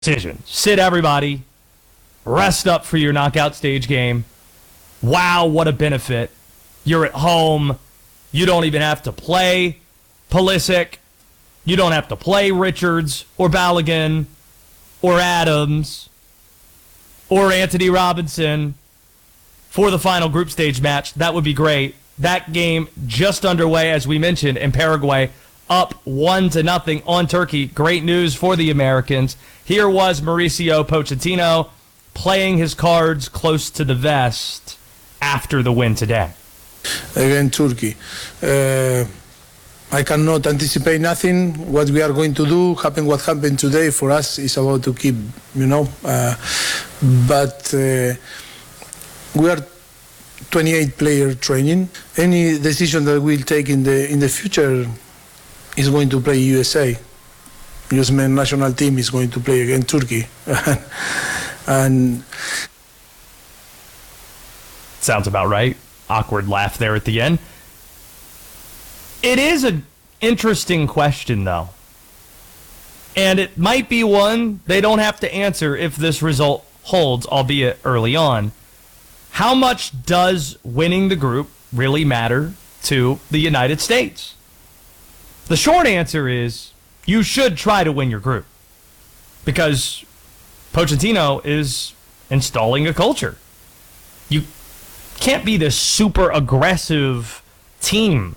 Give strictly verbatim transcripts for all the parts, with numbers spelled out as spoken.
decision. Sit everybody. Rest up for your knockout stage game. Wow, what a benefit. You're at home. You don't even have to play Pulisic. You don't have to play Richards or Balogun or Adams or Anthony Robinson for the final group stage match. That would be great. That game just underway, as we mentioned, in Paraguay, up one to nothing on Turkey. Great news for the Americans. Here was Mauricio Pochettino playing his cards close to the vest after the win today. Against Turkey. Uh, I cannot anticipate nothing. What we are going to do, happen what happened today, for us is about to keep, you know. Uh, but uh, we are twenty-eight player training. Any decision that we'll take in the in the future is going to play U S A. U S men's national team is going to play against Turkey. And sounds about right. Awkward laugh there at the end. It is an interesting question, though. And it might be one they don't have to answer if this result holds, albeit early on. How much does winning the group really matter to the United States? The short answer is you should try to win your group, because Pochettino is installing a culture. You can't be this super aggressive team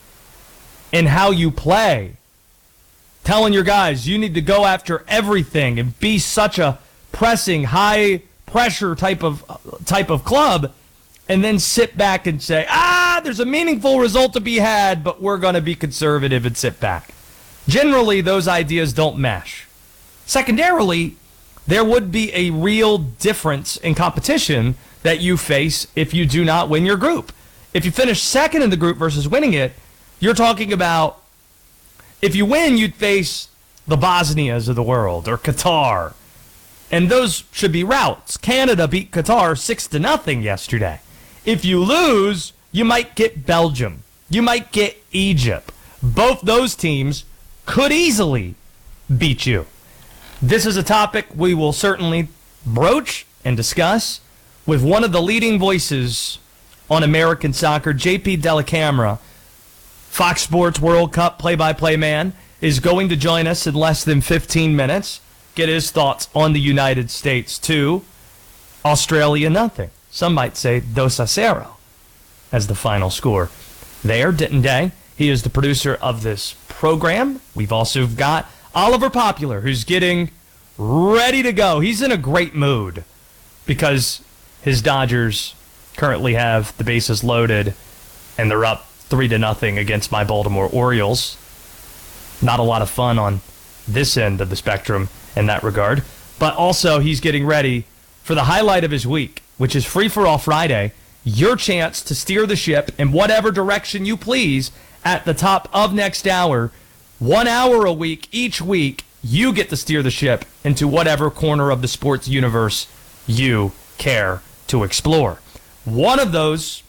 in how you play, telling your guys you need to go after everything and be such a pressing, high pressure type of type of club, and then sit back and say, ah, there's a meaningful result to be had, but we're going to be conservative and sit back. Generally, those ideas don't mesh. Secondarily, there would be a real difference in competition that you face if you do not win your group. If you finish second in the group versus winning it, you're talking about, if you win, you'd face the Bosnias of the world or Qatar. And those should be routes. Canada beat Qatar six to nothing yesterday. If you lose, you might get Belgium. You might get Egypt. Both those teams could easily beat you. This is a topic we will certainly broach and discuss with one of the leading voices on American soccer, J P Dellacamera, Fox Sports World Cup play-by-play man, is going to join us in less than fifteen minutes. Get his thoughts on the United States, too. Australia, nothing. Some might say dos a cero as the final score there. Denton Day, he is the producer of this program. We've also got Oliver Popular, who's getting ready to go. He's in a great mood because his Dodgers currently have the bases loaded and they're up three to nothing against my Baltimore Orioles. Not a lot of fun on this end of the spectrum in that regard. But also, he's getting ready for the highlight of his week, which is Free for All Friday. Your chance to steer the ship in whatever direction you please at the top of next hour. One hour a week, each week, you get to steer the ship into whatever corner of the sports universe you care to explore. One of those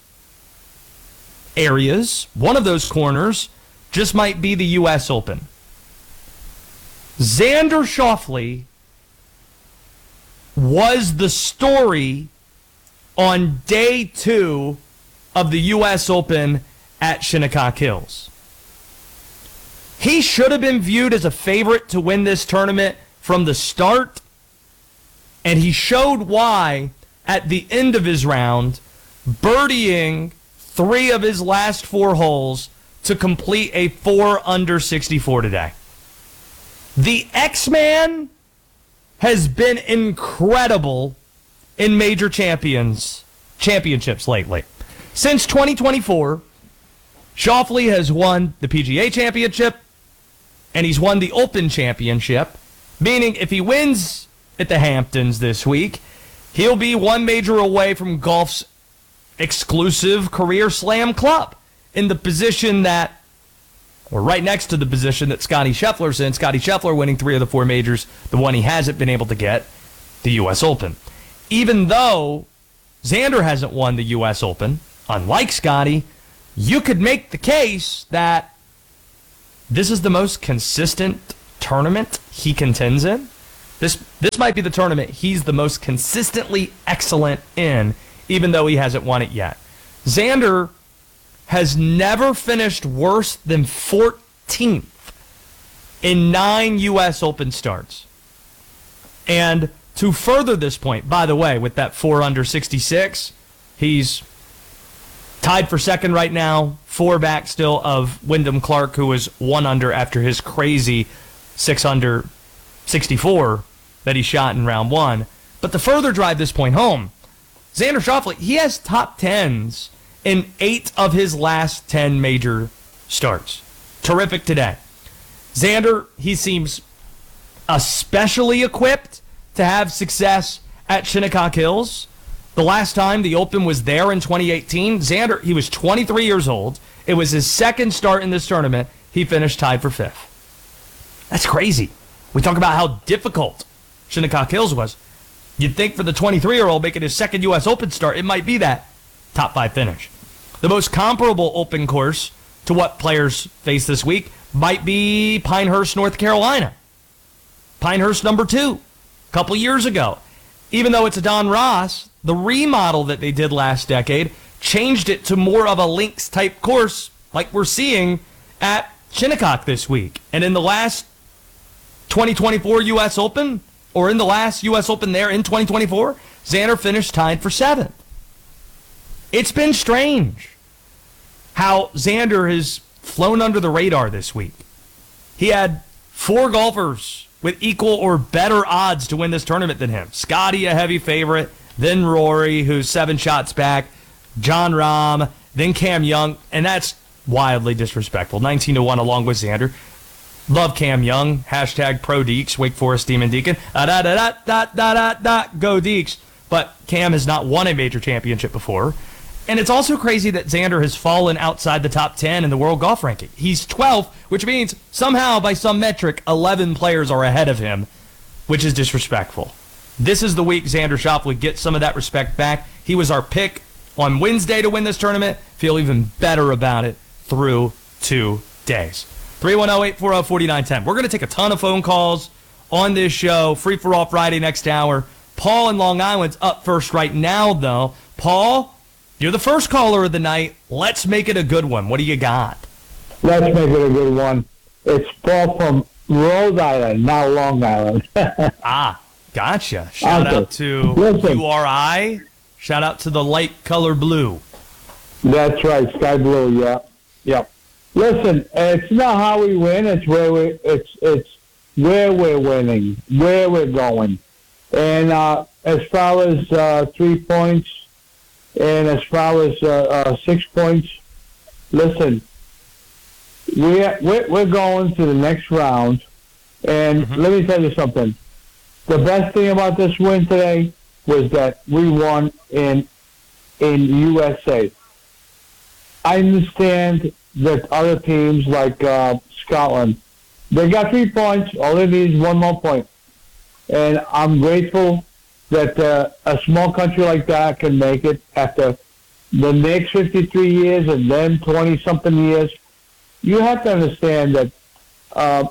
areas, one of those corners, just might be the U S Open. Xander Schauffele was the story on day two of the U S Open at Shinnecock Hills. He should have been viewed as a favorite to win this tournament from the start, and he showed why at the end of his round, birdieing three of his last four holes to complete a four under sixty-four today. The X-Man has been incredible in major champions championships lately. Since twenty twenty-four, Schauffele has won the P G A Championship, and he's won the Open Championship, meaning if he wins at the Hamptons this week, he'll be one major away from golf's exclusive career slam club, in the position that, or right next to the position that Scottie Scheffler's in. Scottie Scheffler winning three of the four majors, the one he hasn't been able to get, the U S Open. Even though Xander hasn't won the U S Open, unlike Scottie, you could make the case that this is the most consistent tournament he contends in. This this might be the tournament he's the most consistently excellent in, even though he hasn't won it yet. Xander has never finished worse than fourteenth in nine U S Open starts. And to further this point, by the way, with that four under sixty-six, he's tied for second right now, four back still of Wyndham Clark, who was one under after his crazy six under sixty-four that he shot in round one. But to further drive this point home, Xander Schauffele, he has top tens in eight of his last ten major starts. Terrific today. Xander, he seems especially equipped to have success at Shinnecock Hills. The last time the Open was there in twenty eighteen, Xander, he was twenty-three years old. It was his second start in this tournament. He finished tied for fifth. That's crazy. We talk about how difficult Shinnecock Hills was. You'd think for the twenty-three-year-old making his second U S Open start, it might be that top five finish. The most comparable Open course to what players face this week might be Pinehurst, North Carolina. Pinehurst number two, a couple years ago. Even though it's a Don Ross, the remodel that they did last decade changed it to more of a links-type course like we're seeing at Shinnecock this week. And in the last twenty twenty-four U S Open, or in the last U S Open there in twenty twenty-four, Xander finished tied for seventh. It's been strange how Xander has flown under the radar this week. He had four golfers with equal or better odds to win this tournament than him. Scotty, a heavy favorite, then Rory, who's seven shots back, John Rahm, then Cam Young, and that's wildly disrespectful. nineteen to one along with Xander. Love Cam Young. Hashtag Pro Deeks, Wake Forest Demon Deacon. Da da da da da da da da. Go Deeks. But Cam has not won a major championship before. And it's also crazy that Xander has fallen outside the top ten in the world golf ranking. He's twelfth, which means somehow, by some metric, eleven players are ahead of him, which is disrespectful. This is the week Xander Schauffele gets some of that respect back. He was our pick on Wednesday to win this tournament. Feel even better about it through two days. three one zero, eight four zero, four nine one zero. We're going to take a ton of phone calls on this show. Free for all Friday next hour. Paul in Long Island's up first right now, though. Paul, you're the first caller of the night. Let's make it a good one. What do you got? Let's make it a good one. It's Paul from Rhode Island, not Long Island. Ah, gotcha. Shout Okay. out to Listen. U R I. Shout out to the light color blue. That's right, sky blue. Yeah, yeah. Listen, it's not how we win; it's where we it's it's where we're winning, where we're going. And uh, as far as uh, three points, and as far as uh, uh, six points, listen, we're we're, we're going to the next round. And Mm-hmm. let me tell you something: the best thing about this win today was that we won in in U S A. I understand that other teams like uh, Scotland, they got three points. All they need is one more point. And I'm grateful that uh, a small country like that can make it after the next fifty-three years and then twenty-something years. You have to understand that uh,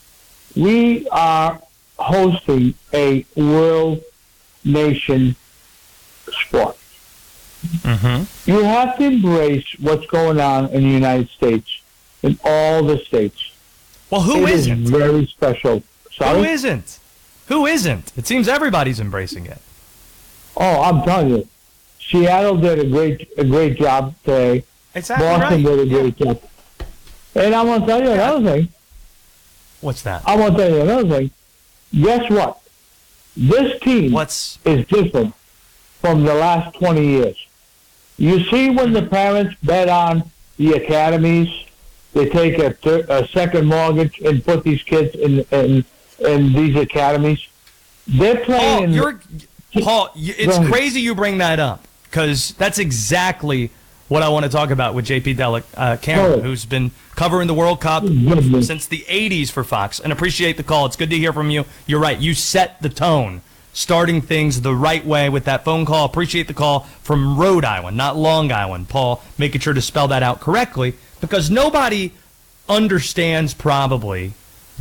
we are hosting a world nation sport. Mm-hmm. You have to embrace what's going on in the United States, in all the states. Well, who It is isn't? very special. Sorry? Who isn't? Who isn't? It seems everybody's embracing it. Oh, I'm telling you, Seattle did a great a great job today. Exactly Boston right. did a great job. And I'm gonna tell you another thing. What's that? I'm gonna tell you another thing. Guess what? This team What's is different from the last twenty years. You see, when the parents bet on the academies, they take a, thir- a second mortgage and put these kids in in, in these academies. They're Paul? playing. You're Paul. You, it's Right. crazy you bring that up because that's exactly what I want to talk about with J P Delic uh, Cameron, Right. who's been covering the World Cup Goodness. since the eighties for Fox. And appreciate the call. It's good to hear from you. You're right. You set the tone, starting things the right way with that phone call. Appreciate the call from Rhode Island, not Long Island. Paul, making sure to spell that out correctly because nobody understands probably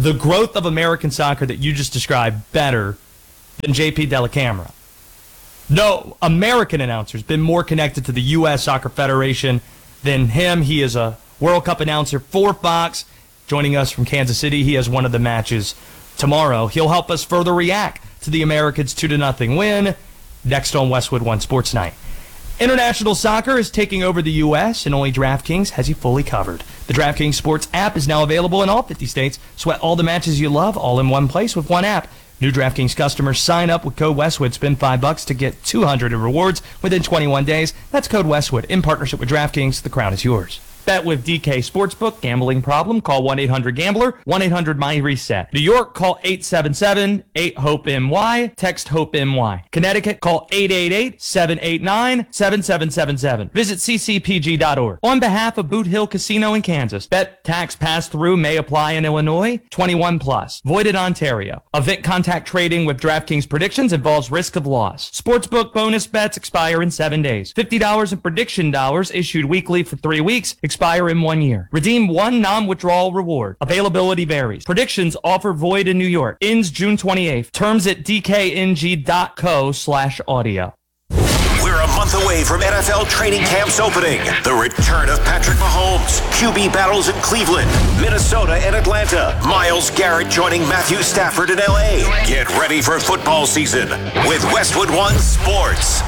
the growth of American soccer that you just described better than J P Dellacamera. No American announcer's been more connected to the U S Soccer Federation than him. He is a World Cup announcer for Fox, joining us from Kansas City. He has one of the matches tomorrow. He'll help us further react to the Americans' two to nothing win next on Westwood One Sports Night. International soccer is taking over the U S, and only DraftKings has you fully covered. The DraftKings Sports app is now available in all fifty states. Sweat all the matches you love all in one place with one app. New DraftKings customers sign up with code Westwood, spend five bucks to get two hundred in rewards within twenty-one days. That's code Westwood in partnership with DraftKings. The crown is yours. Bet with D K Sportsbook. Gambling problem? Call one eight hundred gambler, one eight hundred my reset. New York, call eight seven seven, eight hope M Y. Text HOPE-M-Y. Connecticut, call eight eight eight, seven eight nine, seven seven seven seven. Visit c c p g dot org. On behalf of Boot Hill Casino in Kansas, bet tax pass-through may apply in Illinois. twenty-one plus. Void in Ontario. Event contact trading with DraftKings predictions involves risk of loss. Sportsbook bonus bets expire in seven days. fifty dollars in prediction dollars issued weekly for three weeks. Expire in one year. Redeem one non-withdrawal reward. Availability varies. Predictions offer void in New York. Ends June twenty-eighth. Terms at d k n g dot co slash audio. We're a month away from N F L training camps opening. The return of Patrick Mahomes. Q B battles in Cleveland, Minnesota, and Atlanta. Myles Garrett joining Matthew Stafford in L A. Get ready for football season with Westwood One Sports.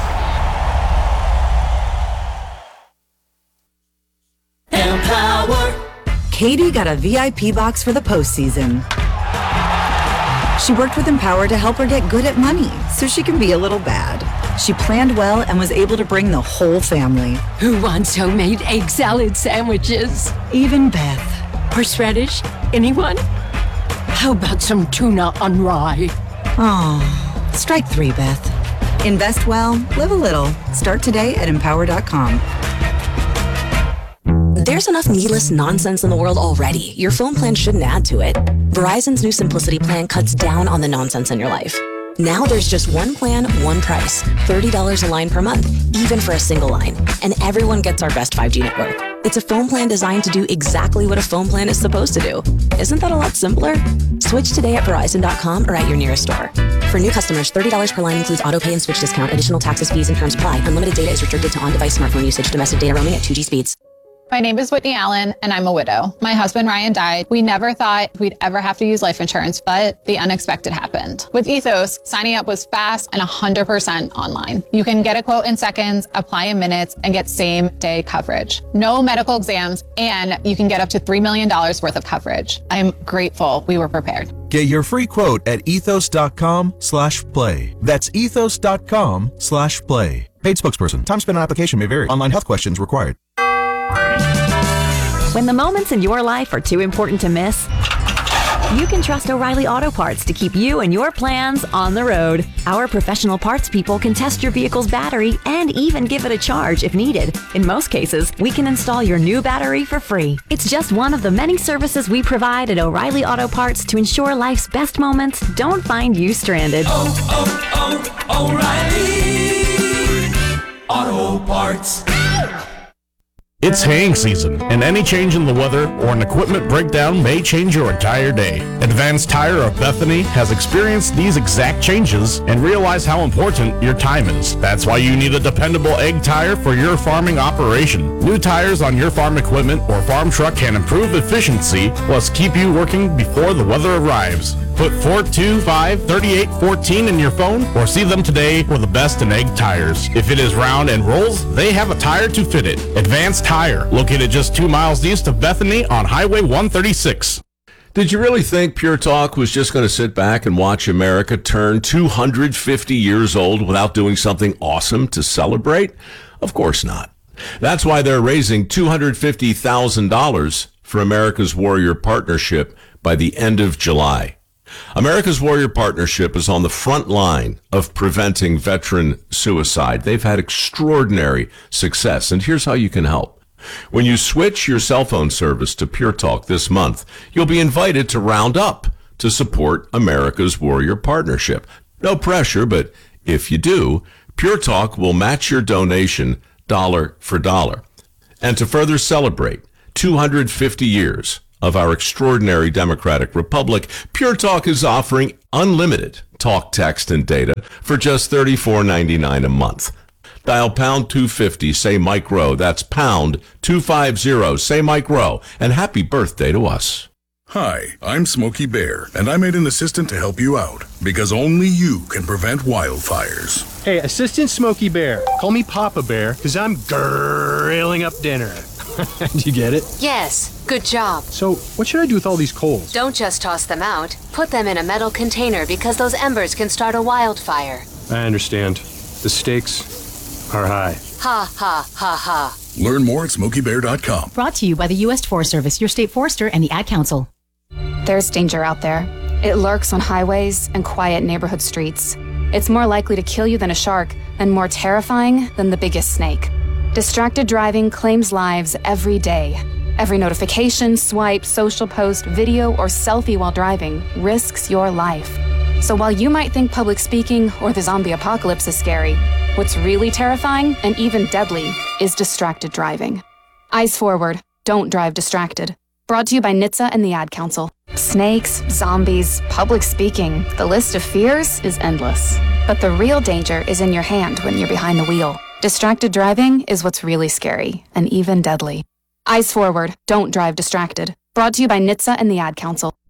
Empower. Katie got a V I P box for the postseason. She worked with Empower to help her get good at money so she can be a little bad. She planned well and was able to bring the whole family. Who wants homemade egg salad sandwiches? Even Beth. Horseradish? Anyone? How about some tuna on rye? Oh, strike three, Beth. Invest well, live a little. Start today at empower dot com. There's enough needless nonsense in the world already. Your phone plan shouldn't add to it. Verizon's new Simplicity plan cuts down on the nonsense in your life. Now there's just one plan, one price. thirty dollars a line per month, even for a single line. And everyone gets our best five G network. It's a phone plan designed to do exactly what a phone plan is supposed to do. Isn't that a lot simpler? Switch today at Verizon dot com or at your nearest store. For new customers, thirty dollars per line includes auto pay and switch discount. Additional taxes, fees, and terms apply. Unlimited data is restricted to on-device smartphone usage. Domestic data roaming at two G speeds. My name is Whitney Allen, and I'm a widow. My husband, Ryan, died. We never thought we'd ever have to use life insurance, but the unexpected happened. With Ethos, signing up was fast and one hundred percent online. You can get a quote in seconds, apply in minutes, and get same-day coverage. No medical exams, and you can get up to three million dollars worth of coverage. I'm grateful we were prepared. Get your free quote at ethos dot com slash play. That's ethos dot com slash play. Paid spokesperson. Time spent on application may vary. Online health questions required. When the moments in your life are too important to miss, you can trust O'Reilly Auto Parts to keep you and your plans on the road. Our professional parts people can test your vehicle's battery and even give it a charge if needed. In most cases, we can install your new battery for free. It's just one of the many services we provide at O'Reilly Auto Parts to ensure life's best moments don't find you stranded. Oh, oh, oh, O'Reilly Auto Parts. It's haying season, and any change in the weather or an equipment breakdown may change your entire day. Advanced Tire of Bethany has experienced these exact changes and realized how important your time is. That's why you need a dependable egg tire for your farming operation. New tires on your farm equipment or farm truck can improve efficiency, plus keep you working before the weather arrives. Put four two five, three eight one four in your phone or see them today for the best in egg tires. If it is round and rolls, they have a tire to fit it. Advanced Tire, located just two miles east of Bethany on Highway one thirty-six. Did you really think Pure Talk was just going to sit back and watch America turn two hundred fifty years old without doing something awesome to celebrate? Of course not. That's why they're raising two hundred fifty thousand dollars for America's Warrior Partnership by the end of July. America's Warrior Partnership is on the front line of preventing veteran suicide. They've had extraordinary success, and here's how you can help. When you switch your cell phone service to Pure Talk this month, you'll be invited to round up to support America's Warrior Partnership. No pressure, but if you do, Pure Talk will match your donation dollar for dollar. And to further celebrate two hundred fifty years of our extraordinary democratic republic, Pure Talk is offering unlimited talk, text, and data for just thirty-four ninety-nine a month. Dial pound two fifty, say Mike Rowe. That's pound two fifty, say Mike Rowe. And happy birthday to us. Hi, I'm Smokey Bear, and I made an assistant to help you out, because only you can prevent wildfires. Hey, Assistant Smokey Bear, call me Papa Bear, because I'm grilling up dinner. Do you get it? Yes, good job. So, what should I do with all these coals? Don't just toss them out. Put them in a metal container because those embers can start a wildfire. I understand. The stakes are high. Ha, ha, ha, ha. Learn more at smokey bear dot com. Brought to you by the U S Forest Service, your state forester, and the Ad Council. There's danger out there. It lurks on highways and quiet neighborhood streets. It's more likely to kill you than a shark, and more terrifying than the biggest snake. Distracted driving claims lives every day. Every notification, swipe, social post, video, or selfie while driving risks your life. So while you might think public speaking or the zombie apocalypse is scary, what's really terrifying and even deadly is distracted driving. Eyes forward, don't drive distracted. Brought to you by N H T S A and the Ad Council. Snakes, zombies, public speaking, the list of fears is endless. But the real danger is in your hand when you're behind the wheel. Distracted driving is what's really scary and even deadly. Eyes forward, don't drive distracted. Brought to you by N H T S A and the Ad Council.